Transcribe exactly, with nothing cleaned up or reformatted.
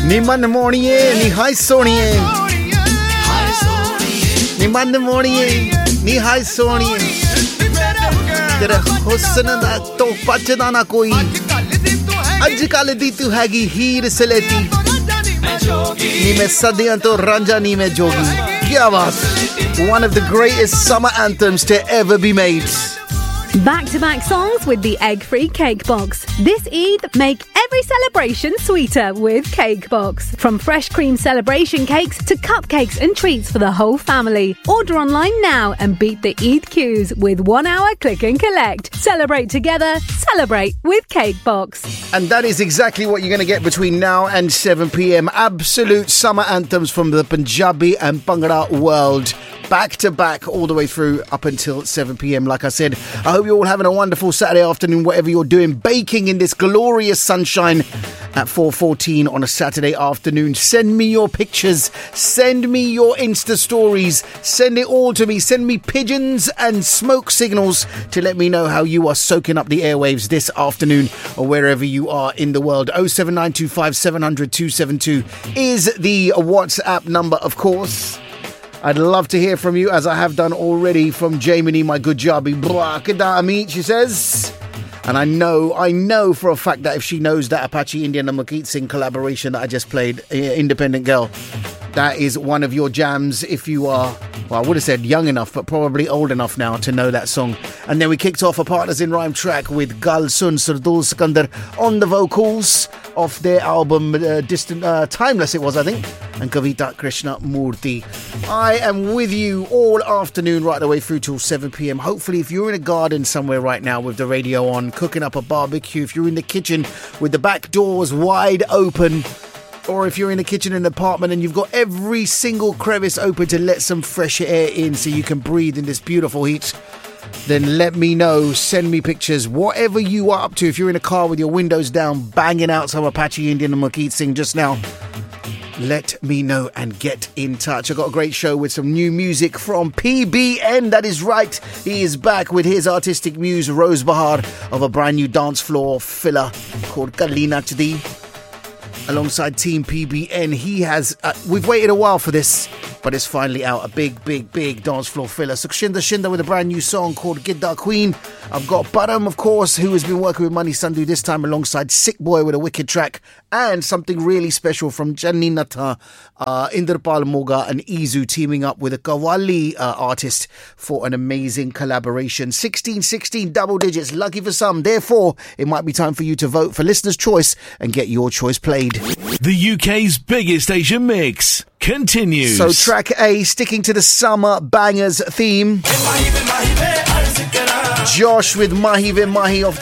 Niman morniye, ni hai soniye. Niman morniye, ni hai soniye. Tera husn da to pachda na koi. Ajkal di tu hagi heer saleti. Ni main sadiyan to ranja ni main jogi. Kya baat. One of the greatest summer anthems to ever be made. Back-to-back songs with the egg-free Cake Box. This Eid, make every celebration sweeter with Cake Box. From fresh cream celebration cakes to cupcakes and treats for the whole family. Order online now and beat the Eid queues with one-hour click and collect. Celebrate together, celebrate with Cake Box. And that is exactly what you're going to get between now and seven p.m. Absolute summer anthems from the Punjabi and Bhangra world. Back to back all the way through up until seven p.m. Like I said, I hope you're all having a wonderful Saturday afternoon, whatever you're doing, baking in this glorious sunshine at four fourteen on a Saturday afternoon. Send me your pictures, send me your Insta stories, send it all to me. Send me pigeons and smoke signals to let me know how you are soaking up the airwaves this afternoon or wherever you are in the world. oh seven nine two five seven hundred two seven two is the WhatsApp number, of course. I'd love to hear from you, as I have done already from Jamie, my good jobby. Brakadami, she says. And I know, I know for a fact that if she knows that Apache Indian and Malkit Singh collaboration that I just played, Independent Girl, that is one of your jams if you are, well, I would have said young enough, but probably old enough now to know that song. And then we kicked off a Partners in Rhyme track with Gal Sun Sardul Sikandar on the vocals of their album uh, Distant uh, Timeless, it was, I think, and Kavita Krishna Murthy. I am with you all afternoon right the way through till seven p.m. Hopefully, if you're in a garden somewhere right now with the radio on, cooking up a barbecue, if you're in the kitchen with the back doors wide open, or if you're in the kitchen in an apartment and you've got every single crevice open to let some fresh air in so you can breathe in this beautiful heat, then let me know. Send me pictures. Whatever you are up to, if you're in a car with your windows down, banging out some Apache Indian and Malkit Singh just now, let me know and get in touch. I've got a great show with some new music from P B N. That is right. He is back with his artistic muse, Rose Bahar, of a brand new dance floor filler called Kalina Chdi. Alongside Team P B N, he has, uh, we've waited a while for this, but it's finally out. A big, big, big dance floor filler. So Shinda Shinda with a brand new song called Gidda Queen. I've got Param, of course, who has been working with Money Sandhu this time alongside Sick Boy with a wicked track. And something really special from Janni Natha, uh, Inderpal Moga and Izu teaming up with a Kawali uh, artist for an amazing collaboration. sixteen sixteen double digits, lucky for some. Therefore, it might be time for you to vote for Listener's Choice and get your choice played. The U K's biggest Asian mix continues. So track A, sticking to the summer bangers theme. Josh with Mahi Ve Mahi off